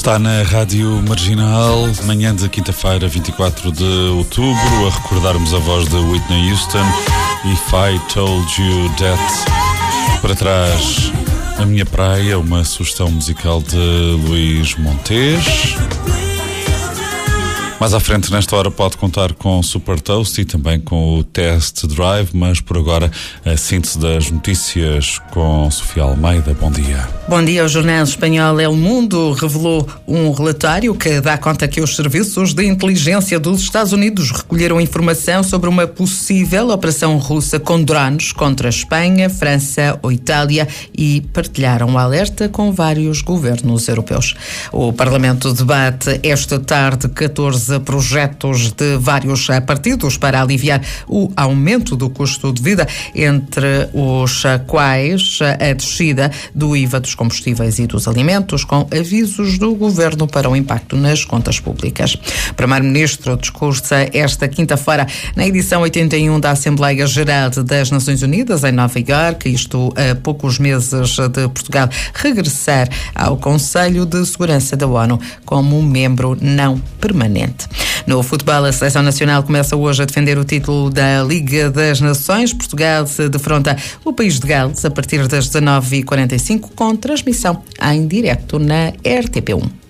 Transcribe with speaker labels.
Speaker 1: Está na Rádio Marginal, manhã de quinta-feira, 24 de outubro, a recordarmos a voz de Whitney Houston, If I Told You That. Para trás, A Minha Praia, uma sugestão musical de Luís Montes. Mais à frente, nesta hora, pode contar com o Super Toast e também com o Test Drive, mas por agora a síntese das notícias com Sofia Almeida. Bom dia.
Speaker 2: Bom dia. O jornal espanhol El Mundo revelou um relatório que dá conta que os serviços de inteligência dos Estados Unidos recolheram informação sobre uma possível operação russa com drones contra a Espanha, França ou Itália e partilharam o alerta com vários governos europeus. O Parlamento debate esta tarde 14 projetos de vários partidos para aliviar o aumento do custo de vida, entre os quais a descida do IVA dos combustíveis e dos alimentos, com avisos do Governo para o impacto nas contas públicas. O Primeiro-Ministro discursa esta quinta-feira na edição 81 da Assembleia Geral das Nações Unidas em Nova Iorque, isto a poucos meses de Portugal regressar ao Conselho de Segurança da ONU como membro não permanente. No futebol, a Seleção Nacional começa hoje a defender o título da Liga das Nações. Portugal se defronta o país de Gales a partir das 19h45 com transmissão em direto na RTP1.